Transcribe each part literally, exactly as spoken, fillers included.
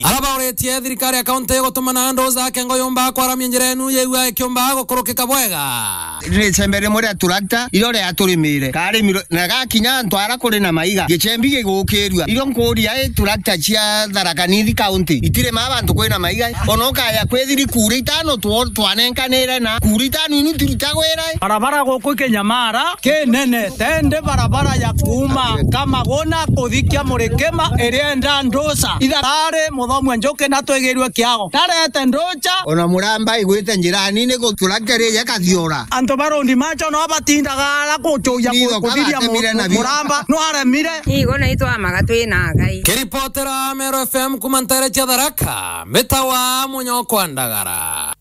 araba uretie thirikari akaunti gutumana ndo zake ngoyomba kwa ramyenjerenu yewa ekyomba gukorokeka bwega ri chembere muri aturacta irore aturimire kari miro na gakinya ntwara kuri na maiga gichembige gukirwa iro nkuri ya aturacta cia Tharaka-Nithi county itire mabantu kwina maiga onoka ya kwethiri kuri itano twa twanenkanire na kuri itano inu tiritagwira barabara guku Kinyamara kinene tende barabara ya kuma kama gona kuthikia Murekema erienda Ndosa itharare muthomu njoke natwegerwe kiago tarete Ndocha ona Muramba igwite njirani ne guturacta ri yakathiora anto barondi macho no batindaga la kuchoya kudiria Muramba no aremire igo naitwa magatwina ngai kiripotera Meru F M kumantare cha Tharaka metawa munyoko ndagara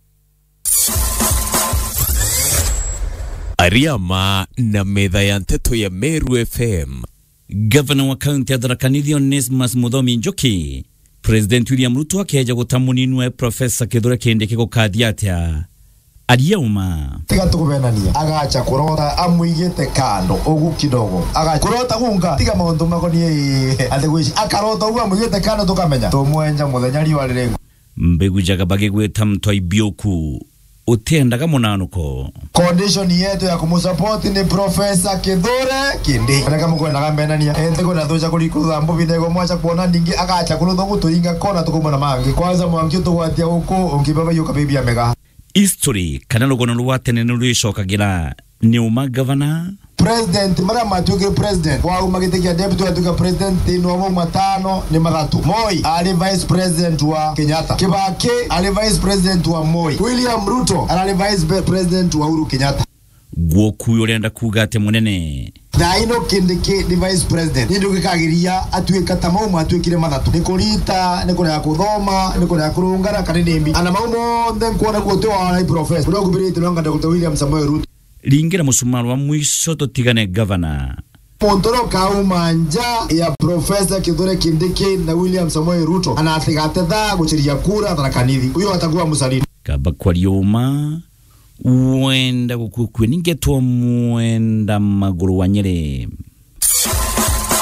Ariama na medha ya nteto ya Meru F M. Governor wa kaunti ya Tharaka-Nithi Onesmus Muthomi Njuki, President William Ruto akeja gutamuninwe Professor Kithure Kindiki gukathiatia ariauma tiga tukubenania agacha kurota amuigite kando ugu kidogo agacha kurota gunga tiga maundu makonie ategwici akarota ugu amuigite kando tukamenya tumwenja muthenya riwa rirengo mbegu jagabage gweta mtoi bioku utendaga munanuko condition yetu ya kumusupport ni Professor Kithure Kindiki kama kwenda kambenania ente kuna thuja kulikutha mbuvi nego mwacha kuona ningi agacha kurotha gutuinga kona tukumana mangi kwanza mwangi tugwatia uko ungibaba yuka bibia mega history kana logono lwatene nulwishokagira ni uma governor president mara matuke president wa umagitekia deputy atuka president no wa matano ni magatu Moi ali vice president wa Kenyatta Kibaki ali vice president wa Moi William Ruto ali vice president wa Uhuru Kenyatta gwoku yorenda kugate munene Daino Kindiki ni vice president nindu gikagiria atuika tamau matuikire mathatu nikurita nikore kuthoma nikore kurungana kanini ana maumo then kuona kuotewa wa professor ndio kubirite nanga Doctor William Samoei Ruto lingira musumaro wa mwisho totigane governor Montoro kaumanja ya Professor Kithure Kindiki na William Samoei Ruto anathigate tha guchiria kura Tharaka-Nithi huyo atakuwa musalini kaba kwa lioma uenda gukukwe ningetwa muenda maguru wa Nyeri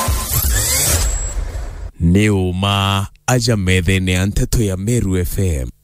Neuma aja methene anteto ya Meru F M.